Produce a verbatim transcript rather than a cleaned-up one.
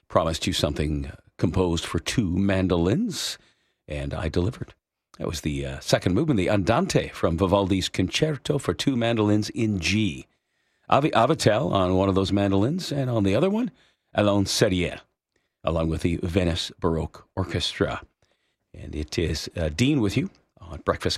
promised you something composed for two mandolins, and I delivered. That was the uh, second movement, the Andante from Vivaldi's Concerto for Two Mandolins in G. Avi Avitel on one of those mandolins, and on the other one, Alain Serier, along with the Venice Baroque Orchestra. And it is uh, Dean with you on Breakfast